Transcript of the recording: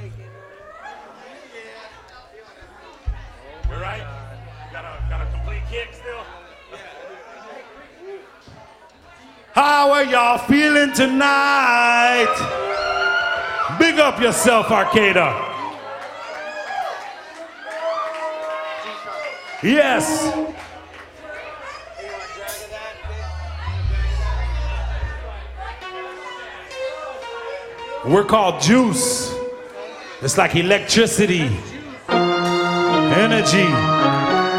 You're right. Got a complete kick still. How are y'all feeling tonight? Big up yourself, Arcada. Yes. We're called Juice. It's like electricity, energy.